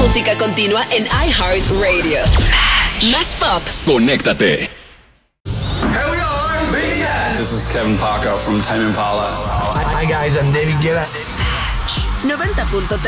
música continua en iHeartRadio. Más pop. Conéctate. Here we are, BTS. This is Kevin Parker from Tame Impala. Hi guys, I'm David Guetta. 90.3